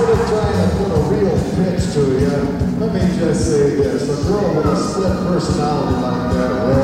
instead of trying to put a real pitch to you, let me just say this. A girl with a split personality like that, well,